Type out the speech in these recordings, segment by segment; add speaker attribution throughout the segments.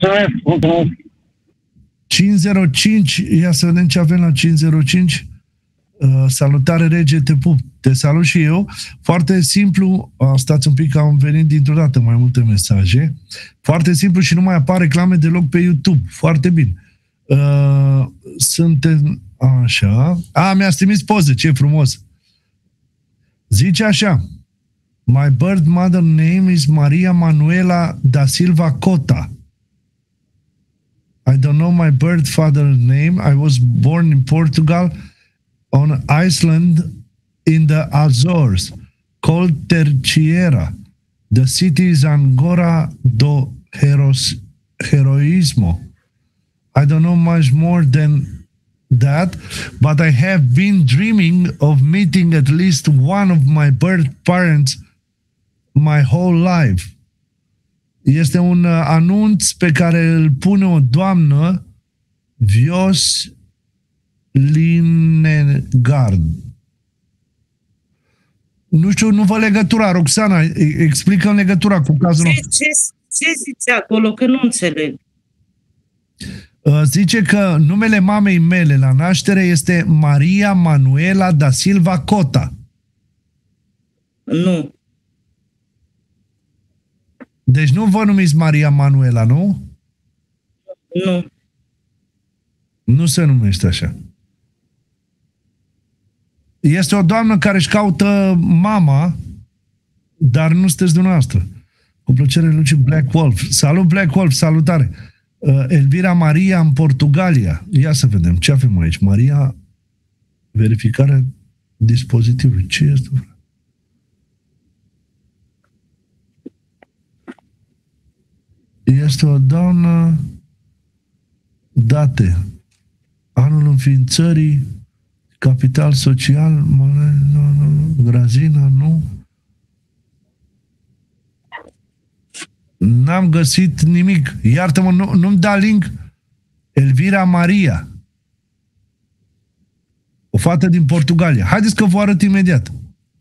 Speaker 1: Mulțumesc.
Speaker 2: 505, ia să vedem ce avem la 505. Salutare, rege, te pup. Te salut și eu. Foarte simplu, stați un pic că am venit dintr-o dată mai multe mesaje. Foarte simplu și nu mai apar reclame deloc pe YouTube. Foarte bine. Suntem așa. Mi-ați trimis poze, ce frumos. Zice așa. My birth mother name is Maria Manuela da Silva Cota. I don't know my birth father's name. I was born in Portugal, on Iceland, in the Azores, called Terceira. The city is Angora do Heroismo. I don't know much more than that, but I have been dreaming of meeting at least one of my birth parents my whole life. Este un anunț pe care îl pune o doamnă, Vios Linegard. Nu știu, nu văd legătura. Roxana, explică legătura cu cazul nostru.
Speaker 3: Ce zice acolo? Că nu înțeleg.
Speaker 2: Zice că numele mamei mele la naștere este Maria Manuela da Silva Cota.
Speaker 3: Nu.
Speaker 2: Deci nu vă numiți Maria Manuela, nu?
Speaker 3: Nu.
Speaker 2: Nu se numește așa. Este o doamnă care își caută mama, dar nu sunteți dumneavoastră. Cu plăcere, Luci Black Wolf. Salut, Black Wolf, salutare! Elvira Maria în Portugalia. Ia să vedem ce avem aici. Maria, verificarea dispozitivului. Ce este? Este o doamnă, date, anul înființării, capital social, Grazina, nu. N-am găsit nimic. Iartă-mă, nu-mi da link. Elvira Maria. O fată din Portugalia. Haideți că vă arăt imediat.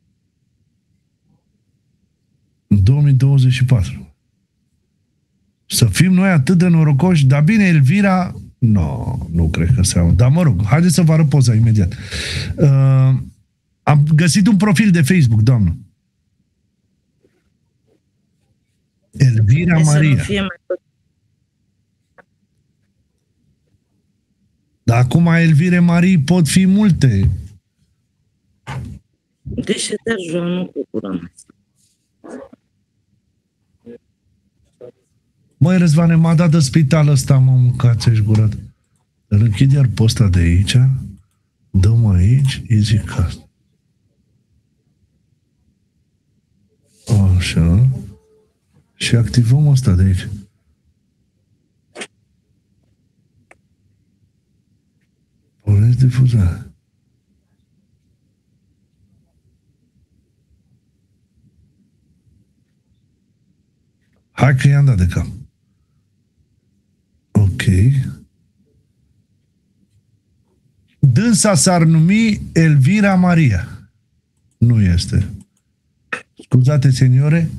Speaker 2: 2024. Să fim noi atât de norocoși, dar bine, Elvira, nu cred că seamănă. Dar mă rog, haideți să vă arăt poza imediat. Am găsit un profil de Facebook, doamnă. Elvira Maria. Dar acum Elvire Marii pot fi multe.
Speaker 3: Deci te ajung, nu cu curăm.
Speaker 2: Măi, Răzvane, m-a dat de spital ăsta, mă, mâncați-și gurat. Îl închid iar pe ăsta de aici, dăm aici, easy cast. Așa. Și activăm ăsta de aici. Puneți difuzare. Hai că i-am dat de cap. Ok. Dânsa s-ar numi Elvira Maria. Nu este. Scuzate, seniore.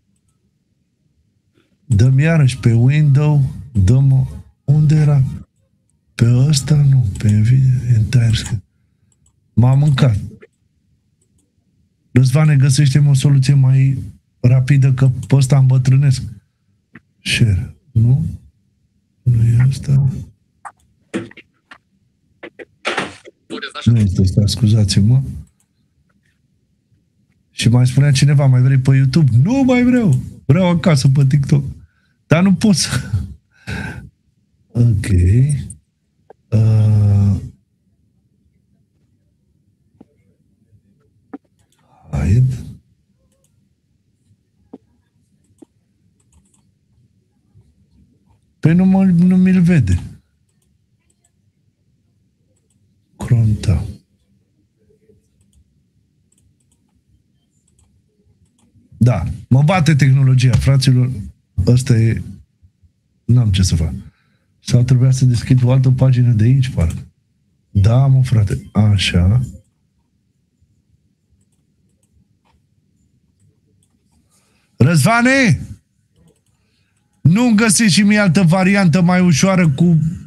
Speaker 2: Dăm iarăși pe window. Dăm... Unde era? Pe ăsta? Nu. Pe entire screen. M-am mâncat. Răzvane, găsește-mi o soluție mai rapidă, că pe ăsta îmbătrânesc. Share. Nu? Nu e ăsta. Nu este ăsta, scuzați-mă. Și mai spunea cineva, mai vrei pe YouTube? Nu mai vreau. Vreau acasă pe TikTok. Dar nu pot să... Ok. Hide. Păi nu mi-l vede. Cronta. Da, mă bate tehnologia, fraților. Ăsta e... N-am ce să fac. Sau trebuia să deschid o altă pagină de aici, parcă. Da, mă, frate. Așa. Răzvane! Nu găsești și mie altă variantă mai ușoară cu